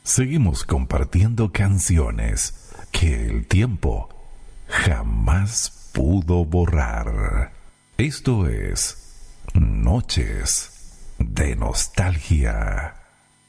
Seguimos compartiendo canciones que el tiempo jamás pudo borrar. Esto es Noches de Nostalgia.